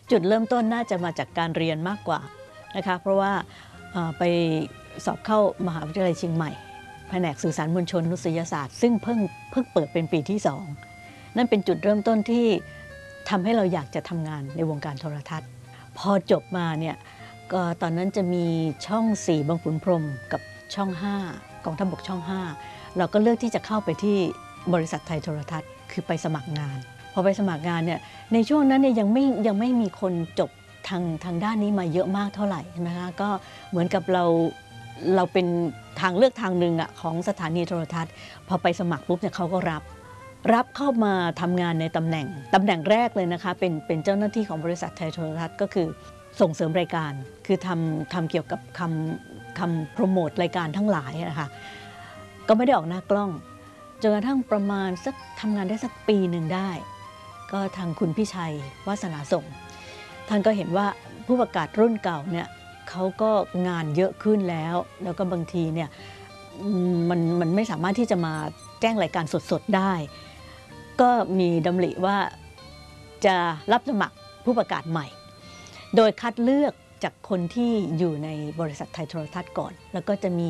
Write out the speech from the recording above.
จุดเริ่มต้นน่าจะมาจากการเรียนมากกว่านะคะเพราะว่าไปสอบเข้ามหาวิทยาลัยเชียงใหม่แผนกสื่อสารมวลชนมนุษยศาสตร์ซึ่งเพิ่งเปิดเป็นปีที่2นั่นเป็นจุดเริ่มต้นที่ทำให้เราอยากจะทำงานในวงการโทรทัศน์พอจบมาเนี่ยก็ตอนนั้นจะมีช่อง4บางขุนพรหมกับช่อง5กองทัพบกช่อง5เราก็เลือกที่จะเข้าไปที่บริษัทไทยโทรทัศน์คือไปสมัครงานพอไปสมัครงานเนี่ยในช่วงนั้นเนี่ยยังไม่มีคนจบทางด้านนี้มาเยอะมากเท่าไหร่ใช่ไหมคะก็เหมือนกับเราเป็นทางเลือกทางหนึ่งของสถานีโทรทัศน์พอไปสมัครปุ๊บเนี่ยเขาก็รับเข้ามาทำงานในตำแหน่งแรกเลยนะคะเป็นเจ้าหน้าที่ของบริษัทไทยโทรทัศน์ก็คือส่งเสริมรายการคือทำเกี่ยวกับคำโปรโมทรายการทั้งหลายนะคะก็ไม่ได้ออกหน้ากล้องจนกระทั่งประมาณสักทำงานได้สักปีหนึ่งได้ก็ทางคุณพี่ชัยวาสนาส่งท่านก็เห็นว่าผู้ประกาศรุ่นเก่าเนี่ยเขาก็งานเยอะขึ้นแล้วก็บางทีเนี่ยมันไม่สามารถที่จะมาแจ้งรายการสดๆได้ก็มีดำริว่าจะรับสมัครผู้ประกาศใหม่โดยคัดเลือกจากคนที่อยู่ในบริษัทไทยโทรทัศน์ก่อนแล้วก็จะมี